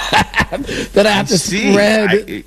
that I have to spread.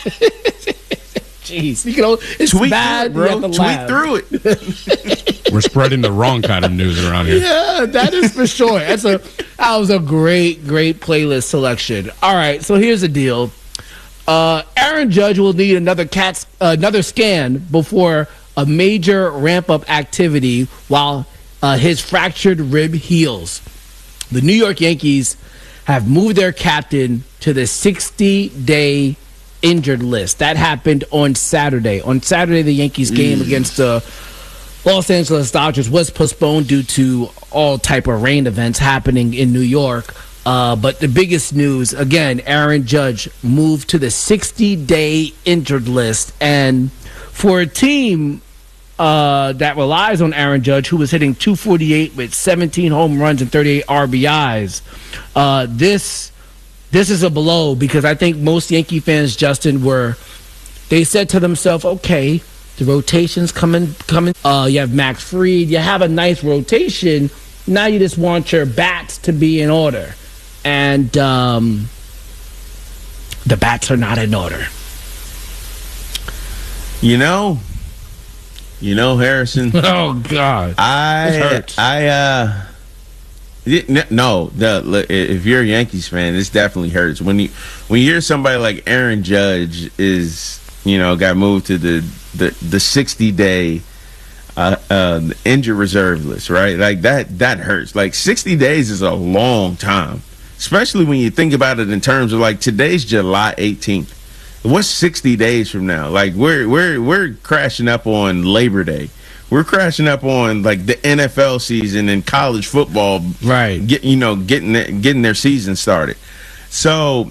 Jeez, it's tweet bad, through it, bro. Tweet through it. We're spreading the wrong kind of news around here. Yeah, that is for sure. That was a great playlist selection. All right, so here's the deal. Aaron Judge will need another scan before a major ramp-up activity while his fractured rib heals. The New York Yankees have moved their captain to the 60-day injured list. That happened on Saturday. On Saturday, the Yankees game against the Los Angeles Dodgers was postponed due to all type of rain events happening in New York. But the biggest news, again, Aaron Judge moved to the 60-day injured list. And for a team that relies on Aaron Judge, who was hitting .248 with 17 home runs and 38 RBIs, this is a blow, because I think most Yankee fans, Justin, they said to themselves, okay, the rotation's coming. You have Max Fried. You have a nice rotation. Now you just want your bats to be in order. And the bats are not in order. You know, Harrison. Oh God, if you're a Yankees fan, this definitely hurts when you hear somebody like Aaron Judge got moved to the 60-day injured reserve list, right? Like that hurts. Like 60 days is a long time, especially when you think about it in terms of like today's July 18th. What's 60 days from now? Like we're crashing up on Labor Day. We're crashing up on like the NFL season and college football, right? Getting their season started. So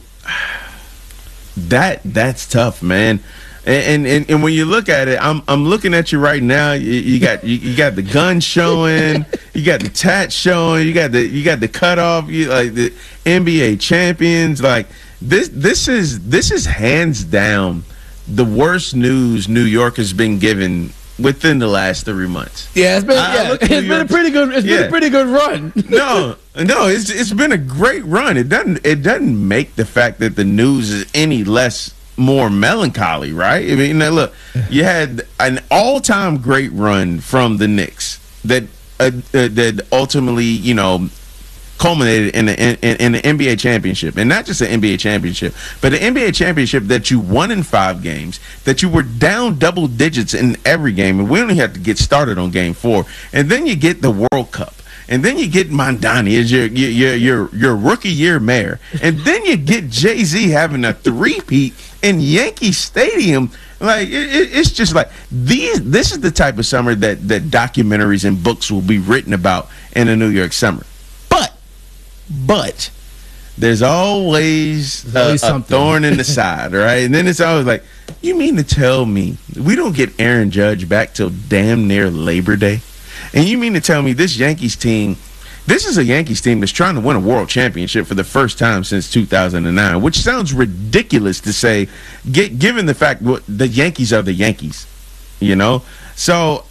that's tough, man. And when you look at it, I'm looking at you right now. You got the gun showing, you got the tat showing, you got the cutoff. You like the NBA champions. Like this is hands down the worst news New York has been given within the last 3 months. Yeah, it's been a pretty good run. No, it's been a great run. It doesn't make the fact that the news is any less more melancholy, right? I mean, look, you had an all-time great run from the Knicks that ultimately, culminated in the NBA championship, and not just an NBA championship, but an NBA championship that you won in 5 games, that you were down double digits in every game, and we only had to get started on game 4, and then you get the World Cup, and then you get Mondani as your rookie year mayor, and then you get Jay-Z having a three-peat in Yankee Stadium. Like it's just like this is the type of summer that documentaries and books will be written about in a New York summer. But there's always a thorn in the side, right? And then it's always like, you mean to tell me we don't get Aaron Judge back till damn near Labor Day? And you mean to tell me this is a Yankees team that's trying to win a world championship for the first time since 2009, which sounds ridiculous to say, given the fact the Yankees are the Yankees, So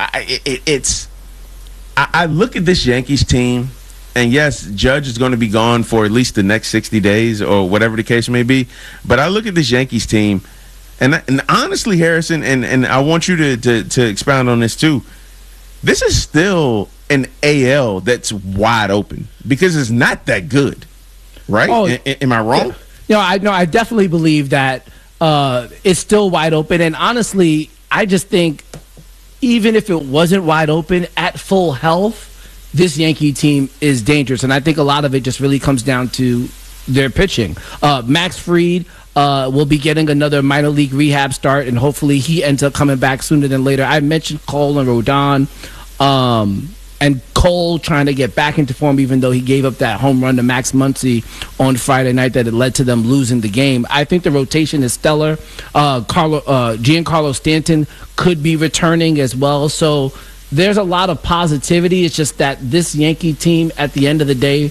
I look at this Yankees team. And yes, Judge is going to be gone for at least the next 60 days or whatever the case may be. But I look at this Yankees team, and honestly, Harrison, and I want you to expound on this too. This is still an AL that's wide open because it's not that good, right? Oh, am I wrong? I definitely believe that it's still wide open. And honestly, I just think even if it wasn't wide open at full health, this Yankee team is dangerous, and I think a lot of it just really comes down to their pitching. Max Fried will be getting another minor league rehab start, and hopefully he ends up coming back sooner than later. I mentioned Cole and Rodon, and Cole trying to get back into form, even though he gave up that home run to Max Muncy on Friday night that it led to them losing the game. I think the rotation is stellar. Giancarlo Stanton could be returning as well, so there's a lot of positivity. It's just that this Yankee team, at the end of the day,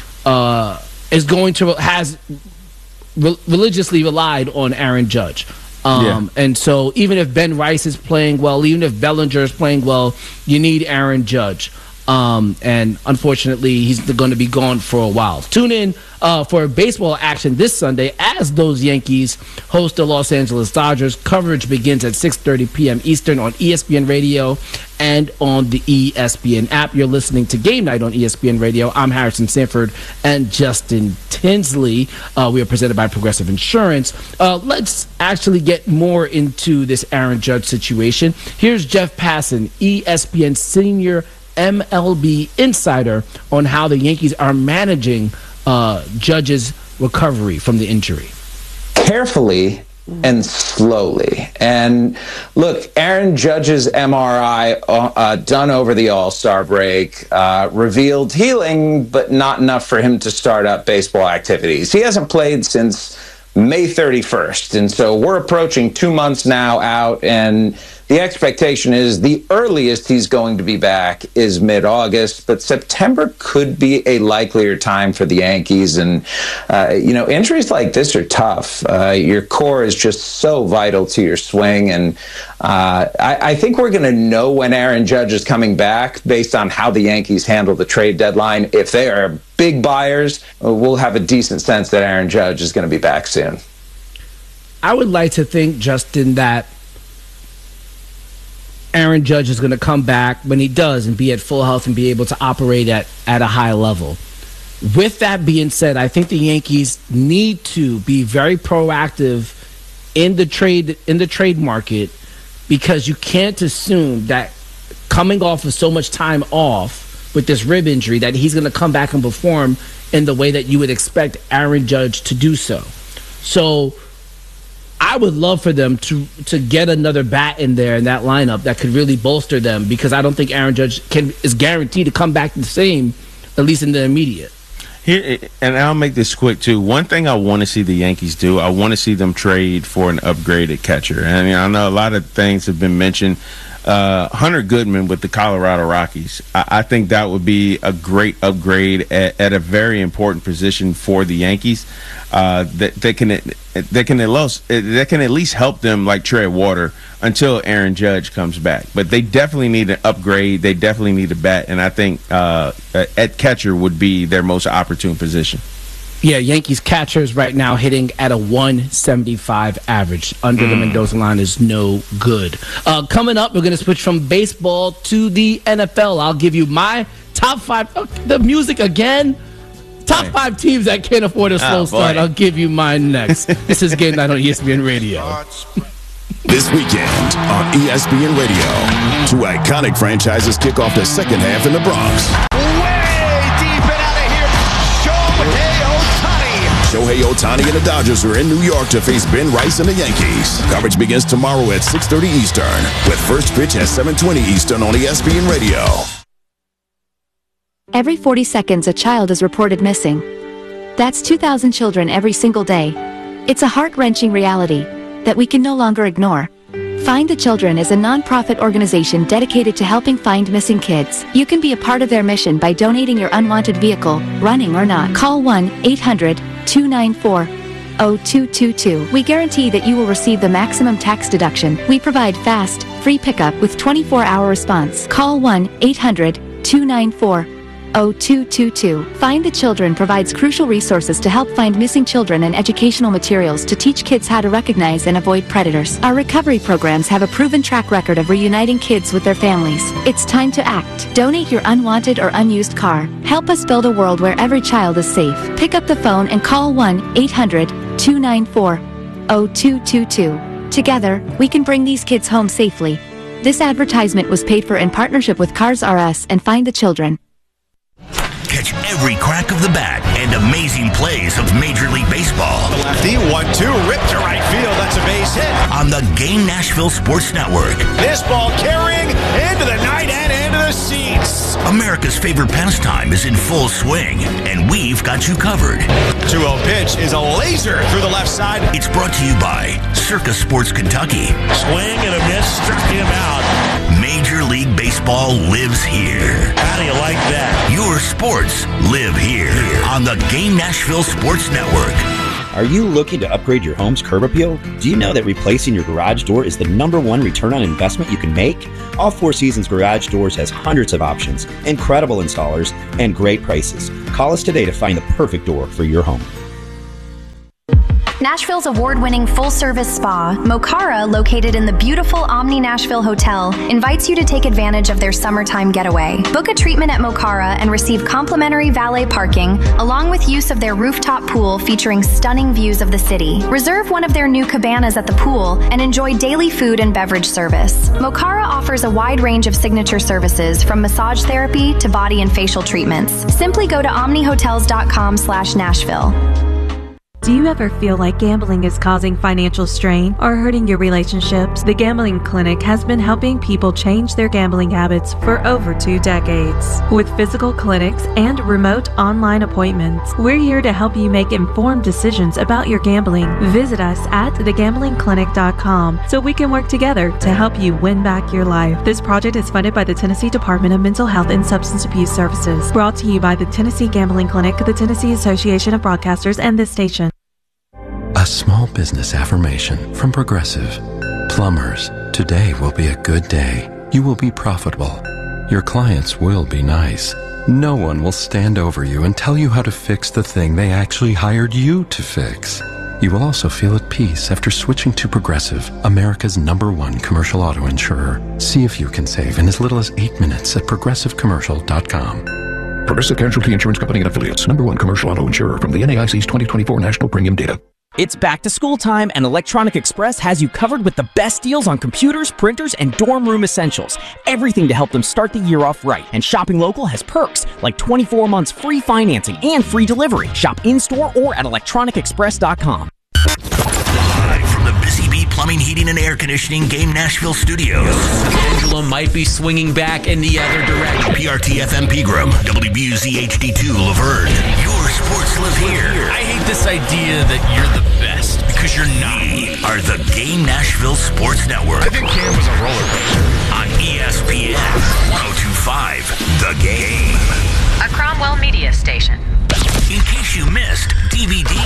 has religiously relied on Aaron Judge. And so even if Ben Rice is playing well, even if Bellinger is playing well, you need Aaron Judge. And unfortunately, he's going to be gone for a while. Tune in for baseball action this Sunday as those Yankees host the Los Angeles Dodgers. Coverage begins at 6:30 p.m. Eastern on ESPN Radio and on the ESPN app. You're listening to Game Night on ESPN Radio. I'm Harrison Sanford and Justin Tinsley. We are presented by Progressive Insurance. Let's actually get more into this Aaron Judge situation. Here's Jeff Passan, ESPN senior MLB insider, on how the Yankees are managing Judge's recovery from the injury. Carefully and slowly. And look, Aaron Judge's MRI done over the All-Star break revealed healing, but not enough for him to start up baseball activities. He hasn't played since May 31st, and so we're approaching 2 months now out, and the expectation is the earliest he's going to be back is mid-August, but September could be a likelier time for the Yankees. And, injuries like this are tough. Your core is just so vital to your swing. And I think we're going to know when Aaron Judge is coming back based on how the Yankees handle the trade deadline. If they are big buyers, we'll have a decent sense that Aaron Judge is going to be back soon. I would like to think, Justin, that Aaron Judge is going to come back when he does and be at full health and be able to operate at a high level. With that being said, I think the Yankees need to be very proactive in the trade market, because you can't assume that coming off of so much time off with this rib injury that he's going to come back and perform in the way that you would expect Aaron Judge to do so. So I would love for them to get another bat in there in that lineup that could really bolster them, because I don't think Aaron Judge is guaranteed to come back the same, at least in the immediate. Here, and I'll make this quick too. One thing I want to see the Yankees do, I want to see them trade for an upgraded catcher. And I know a lot of things have been mentioned. Hunter Goodman with the Colorado Rockies. I think that would be a great upgrade at a very important position for the Yankees. That can at least help them like tread water until Aaron Judge comes back. But they definitely need an upgrade. They definitely need a bat, and I think at catcher would be their most opportune position. Yeah, Yankees catchers right now hitting at a 175 average. Under the Mendoza line is no good. Coming up, we're going to switch from baseball to the NFL. I'll give you my top five. The music again. Top five teams that can't afford a slow start. I'll give you mine next. This is Game Night on ESPN Radio. This weekend on ESPN Radio, two iconic franchises kick off the second half in the Bronx. Shohei Ohtani and the Dodgers are in New York to face Ben Rice and the Yankees. Coverage begins tomorrow at 6:30 Eastern, with first pitch at 7:20 Eastern on ESPN Radio. Every 40 seconds, a child is reported missing. That's 2,000 children every single day. It's a heart-wrenching reality that we can no longer ignore. Find the Children is a non-profit organization dedicated to helping find missing kids. You can be a part of their mission by donating your unwanted vehicle, running or not. Call 1-800-294-0222. We guarantee that you will receive the maximum tax deduction. We provide fast, free pickup with 24-hour response. Call 1-800-294-0222. Find the Children provides crucial resources to help find missing children and educational materials to teach kids how to recognize and avoid predators. Our recovery programs have a proven track record of reuniting kids with their families. It's time to act. Donate your unwanted or unused car. Help us build a world where every child is safe. Pick up the phone and call 1-800-294-0222. Together, we can bring these kids home safely. This advertisement was paid for in partnership with Cars R Us and Find the Children. Catch every crack of the bat and amazing plays of Major League Baseball. The lefty, 1-2, ripped to right field. That's a base hit. On the Game Nashville Sports Network. This ball carrying into the night and into the seats. America's favorite pastime is in full swing, and we've got you covered. 2-0 pitch is a laser through the left side. It's brought to you by Circa Sports Kentucky. Swing and a miss, struck him out. Major League Baseball lives here. How do you like that? Your sports live here on the Game Nashville Sports Network. Are you looking to upgrade your home's curb appeal? Do you know that replacing your garage door is the #1 return on investment you can make? All Four Seasons Garage Doors has hundreds of options, incredible installers, and great prices. Call us today to find the perfect door for your home. Nashville's award-winning full-service spa, Mokara, located in the beautiful Omni Nashville Hotel, invites you to take advantage of their summertime getaway. Book a treatment at Mokara and receive complimentary valet parking, along with use of their rooftop pool featuring stunning views of the city. Reserve one of their new cabanas at the pool and enjoy daily food and beverage service. Mokara offers a wide range of signature services, from massage therapy to body and facial treatments. Simply go to omnihotels.com/Nashville. Do you ever feel like gambling is causing financial strain or hurting your relationships? The Gambling Clinic has been helping people change their gambling habits for over 2 decades. With physical clinics and remote online appointments, we're here to help you make informed decisions about your gambling. Visit us at thegamblingclinic.com so we can work together to help you win back your life. This project is funded by the Tennessee Department of Mental Health and Substance Abuse Services. Brought to you by the Tennessee Gambling Clinic, the Tennessee Association of Broadcasters, and this station. A small business affirmation from Progressive. Plumbers, today will be a good day. You will be profitable. Your clients will be nice. No one will stand over you and tell you how to fix the thing they actually hired you to fix. You will also feel at peace after switching to Progressive, America's #1 commercial auto insurer. See if you can save in as little as 8 minutes at progressivecommercial.com. Progressive Casualty Insurance Company and Affiliates, #1 commercial auto insurer from the NAIC's 2024 National Premium Data. It's back to school time, and Electronic Express has you covered with the best deals on computers, printers, and dorm room essentials. Everything to help them start the year off right. And shopping local has perks like 24 months free financing and free delivery. Shop in-store or at electronicexpress.com. Live from the Busy Bee Plumbing, Heating, and Air Conditioning Game Nashville Studios. Pendulum might be swinging back in the other direction. PRT-FM Pegram, WBUZ HD2 Laverne. Your sports live here. I hate this idea that you're the best, because you're not. We are the Game Nashville Sports Network. I think Cam was a roller coaster. On ESPN 102.5, The Game. A Cromwell Media Station. In case you missed DVD.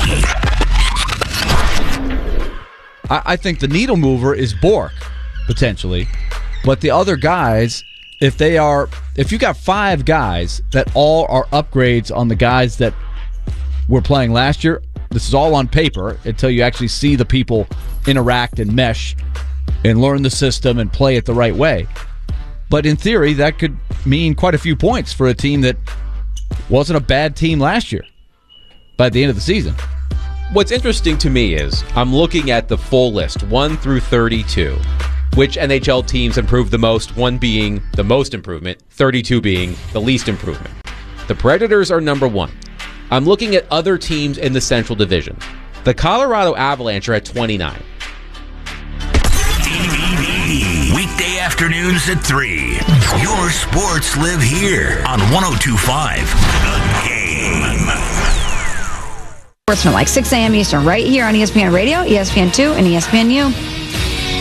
I think the needle mover is Bork, potentially. But the other guys, if you got 5 guys that all are upgrades on the guys that were playing last year, this is all on paper until you actually see the people interact and mesh and learn the system and play it the right way. But in theory, that could mean quite a few points for a team that wasn't a bad team last year by the end of the season. What's interesting to me is I'm looking at the full list, 1 through 32. Which NHL teams improved the most, 1 being the most improvement, 32 being the least improvement. The Predators are #1. I'm looking at other teams in the Central Division. The Colorado Avalanche are at 29. DVD, weekday afternoons at 3. Your sports live here on 102.5 The Game. Sportsman, like 6 a.m. Eastern, right here on ESPN Radio, ESPN2, and ESPNU.